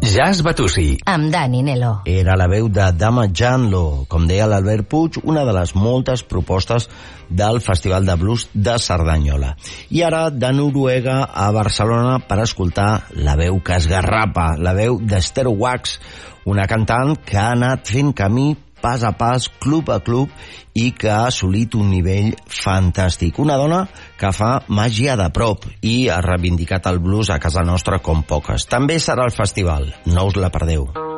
Jazz Batussi. Amb Dani Nelo. Era la veu de Dama Janlo, com deia l'Albert Puig, una de les moltes propostes del Festival de Blues de Cerdanyola. I ara de Noruega a Barcelona per escoltar la veu que esgarrapa, la veu d'Esther Wax, una cantant que ha anat fent camí pas a pas, club a club, i que ha assolit un nivell fantàstic. Una dona que fa màgia de prop i ha reivindicat el blues a casa nostra com poques. També serà al festival, no us la perdeu.